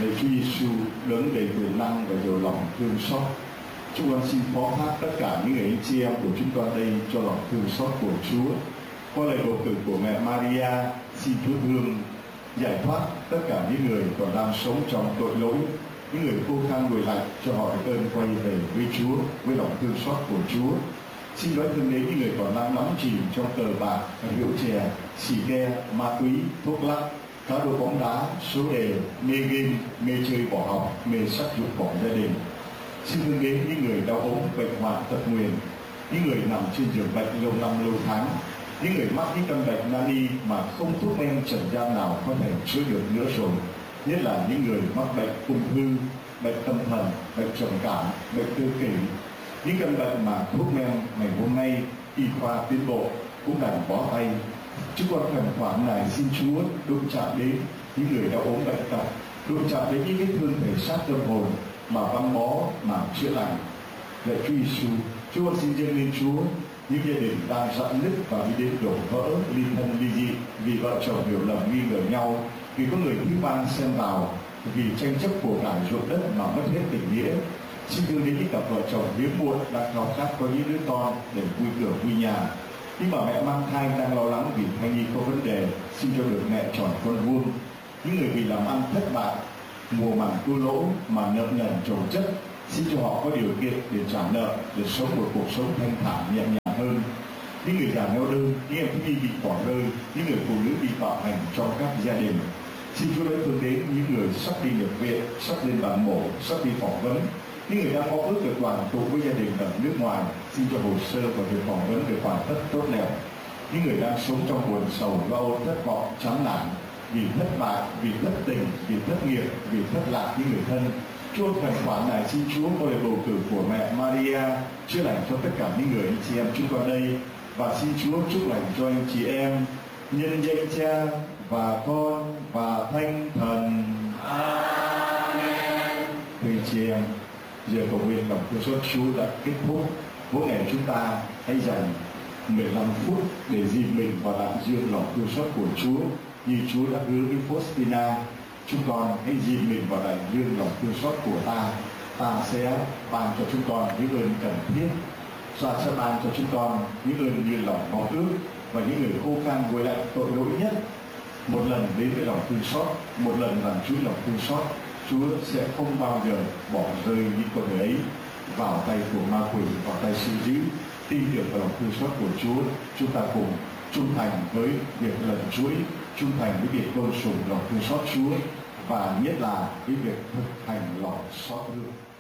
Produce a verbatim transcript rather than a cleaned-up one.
Lạy Chúa Giêsu đấng đầy quyền năng và giàu lòng thương xót, chúng con xin phó thác tất cả những người anh chị em của chúng con đây cho lòng thương xót của Chúa. Qua lời bầu cử của mẹ Maria, xin Chúa thương giải thoát tất cả những người còn đang sống trong tội lỗi, những người khô khan nguội lạnh, cho họ được ơn quay về với Chúa với lòng thương xót của Chúa. Xin nói thương đến những người còn đang đắm chìm trong cờ bạc, rượu chè, xì ke, ma túy, thuốc lắc, cá độ bóng đá, số đề, mê game, mê chơi bỏ học, mê sắc dục bỏ gia đình. Xin thương đến những người đau ốm, bệnh hoạn, tật nguyền, những người nằm trên giường bệnh lâu năm lâu tháng, những người mắc những căn bệnh nan y mà không thuốc men trần gian nào có thể chữa được nữa rồi, nhất là những người mắc bệnh ung thư, bệnh tâm thần, bệnh trầm cảm, bệnh tự kỷ, những căn bệnh mà thuốc men ngày hôm nay y khoa tiến bộ cũng đành bó tay. Chúng con khẩn khoản này xin Chúa đụng chạm đến những người đau ốm bệnh tật, đụng chạm đến những vết thương thể xác tâm hồn mà băng bó mà chữa lành. Lạy Chúa Giêsu, chúng con xin dâng lên Chúa những gia đình đang rạn nứt và đi đến đổ vỡ, ly thân ly dị vì vợ chồng hiểu lầm nghi ngờ nhau, vì có người thứ ba xen vào, vì tranh chấp của cải ruộng đất mà mất hết tình nghĩa. Xin thương đến những cặp vợ chồng hiếm muộn đang khao khát có những đứa con để vui cửa vui nhà, nhưng mà mẹ mang thai đang lo lắng vì thai nhi có vấn đề, xin cho được mẹ tròn con vuông. Những người vì làm ăn thất bại, mùa màng thua lỗ mà nợ nần chồng chất, xin cho họ có điều kiện để trả nợ, để sống một cuộc sống thanh thản nhẹ nhàng hơn. Những người già neo đơn, những em thiếu nhi bị bỏ rơi, những người phụ nữ bị bạo hành trong các gia đình, xin Chúa đã thương đến những người sắp đi nhập viện, sắp lên bàn mổ, sắp đi phỏng vấn, những người đang có ước được đoàn tụ với gia đình ở nước ngoài, xin cho hồ sơ và việc phỏng vấn được hoàn tất tốt đẹp. Những người đang sống trong buồn sầu, lo âu, thất vọng, chán nản vì thất bại, vì thất tình, vì thất nghiệp, vì thất lạc những người thân, Chúa khẩn khoản này xin Chúa có lời bầu cử của mẹ Maria chữa lành cho tất cả những người anh chị em chúng con đây, và xin Chúa chúc lành cho anh chị em nhân danh Cha và Con và Thánh Thần. Amen. Thưa anh chị em, giờ cầu nguyện lòng thương xót Chúa đã kết thúc. Mỗi ngày chúng ta hãy dành mười lăm phút để dìm mình vào đại dương lòng thương xót của Chúa, như Chúa đã hứa với Faustina. Chúng con hãy dìm mình vào đại dương lòng thương xót của ta. Ta sẽ ban cho chúng con những ơn cần thiết. Ta sẽ ban cho chúng con những ơn như lòng mong ước, và những người khô khan nguội lạnh tội lỗi nhất một lần đến với lòng thương xót, một lần làm Chúa lòng thương xót, Chúa sẽ không bao giờ bỏ rơi những con người ấy vào tay của ma quỷ, vào tay sự dữ. Tin tưởng vào lòng thương xót của Chúa, chúng ta cùng trung thành với việc lần chuỗi, trung thành với việc tôn sùng lòng thương xót Chúa, và nhất là cái việc thực hành lòng xót thương.